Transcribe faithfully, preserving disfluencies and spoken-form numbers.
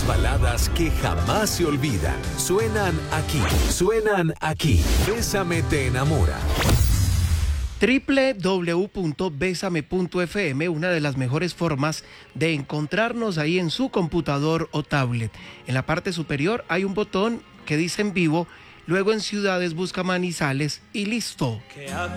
baladas que jamás se olvidan. Suenan aquí, suenan aquí. Bésame te enamora. doble u doble u doble u punto besame punto efe eme, una de las mejores formas de encontrarnos ahí en su computador o tablet. En la parte superior hay un botón que dice en vivo, luego en ciudades busca Manizales y listo.